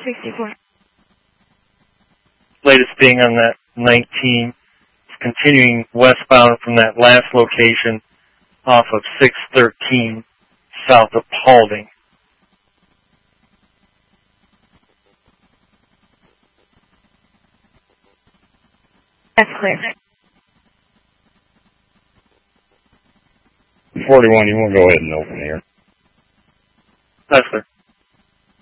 64. Latest being on that 19. It's continuing westbound from that last location off of 613 south of Paulding. That's clear. 41, you want to go ahead and open here. That's clear.